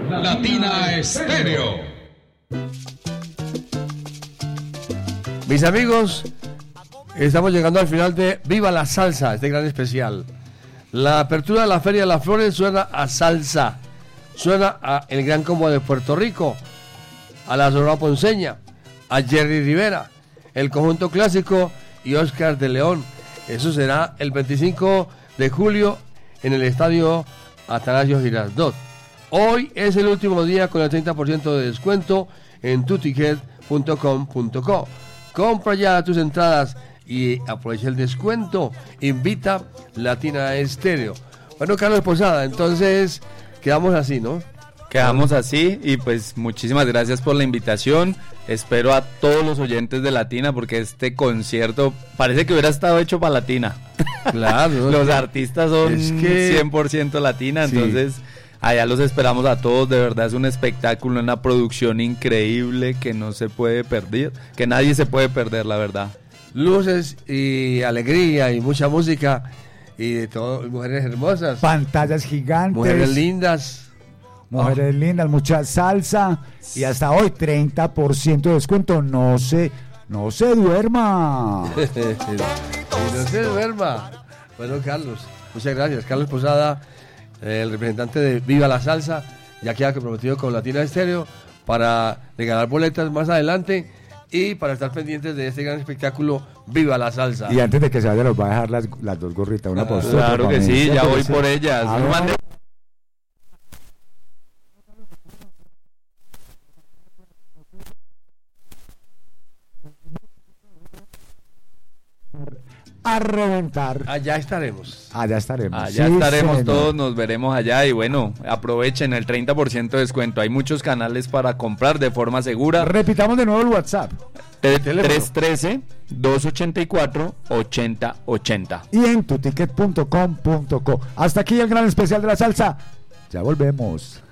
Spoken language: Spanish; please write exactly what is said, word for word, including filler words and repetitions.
Latina Estéreo. Mis amigos, estamos llegando al final de Viva la Salsa, este gran especial. La apertura de la Feria de las Flores suena a salsa, suena a el Gran Combo de Puerto Rico, a la Sonora Ponceña, a Jerry Rivera, el Conjunto Clásico y Oscar de León. Eso será el veinticinco de julio en el estadio Atanasio Girardot. Hoy es el último día con el treinta por ciento de descuento en tuticket punto com punto co. Compra ya tus entradas y aprovecha el descuento. Invita Latina Estéreo. Bueno, Carlos Posada, entonces quedamos así, ¿no? Quedamos así y pues muchísimas gracias por la invitación. Espero a todos los oyentes de Latina porque este concierto parece que hubiera estado hecho para Latina. Claro. Los artistas son es que... cien por ciento Latina, sí. Entonces allá los esperamos a todos. De verdad es un espectáculo, una producción increíble que no se puede perder, que nadie se puede perder, la verdad. Luces y alegría y mucha música y de todo, mujeres hermosas. Pantallas gigantes. Mujeres lindas. Mujeres oh. lindas, mucha salsa y hasta hoy treinta por ciento de descuento. No se, no se duerma. Y no se duerma. Bueno, Carlos, muchas gracias. Carlos Posada, el representante de Viva la Salsa, ya queda comprometido con Latina Estéreo para regalar boletas más adelante y para estar pendientes de este gran espectáculo Viva la Salsa. Y antes de que se vaya, los va a dejar las, las dos gorritas, una ah, por Claro que sí, ya voy por ellas. Ah, No mande... a reventar. Allá estaremos. Allá estaremos. Allá sí, estaremos señor. todos, nos veremos allá y bueno, aprovechen el treinta por ciento de descuento. Hay muchos canales para comprar de forma segura. Repitamos de nuevo el WhatsApp. tres uno tres, dos ocho cuatro, ocho cero ocho cero. Y en tuticket punto com punto co. Hasta aquí el gran especial de la salsa. Ya volvemos.